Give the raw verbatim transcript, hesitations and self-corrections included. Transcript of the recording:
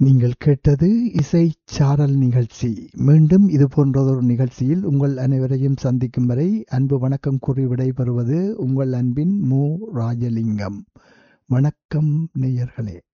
நீங்கள் கேட்டது இசைச் சாரல் நிகழ்ச்சி. மீண்டும் இது போன்றதொரு நிகழ்ச்சியில் உங்கள் அனைவரையும் சந்திக்கும் வரை அன்பு வணக்கம் கூறி விடைபெறுவது உங்கள் அன்பின் மு. ராஜலிங்கம். வணக்கம் நேயர்களே.